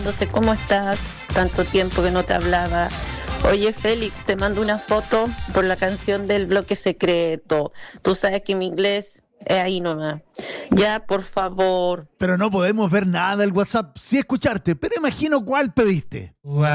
No sé cómo estás, tanto tiempo que no te hablaba. Oye, Félix, te mando una foto por la canción del bloque secreto. Tú sabes que mi inglés es ahí nomás. Ya, por favor. Pero no podemos ver nada del WhatsApp, sí escucharte, pero imagino cuál pediste.